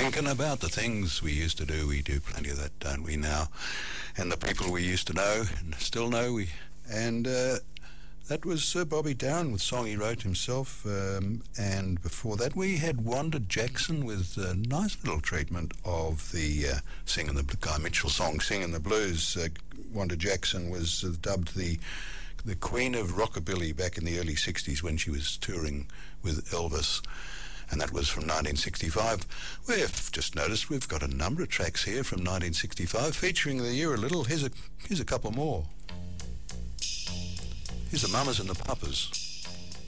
Thinking about the things we used to do, we do plenty of that, don't we now? And the people we used to know and still know, and that was Bobby Darin with a song he wrote himself, and before that we had Wanda Jackson with a nice little treatment of the singing the Guy Mitchell song, Singing the Blues. Wanda Jackson was dubbed the Queen of Rockabilly back in the early 60s when she was touring with Elvis. And that was from 1965. We've just noticed we've got a number of tracks here from 1965 featuring the year a little. Here's a couple more. Here's the Mamas and the Papas.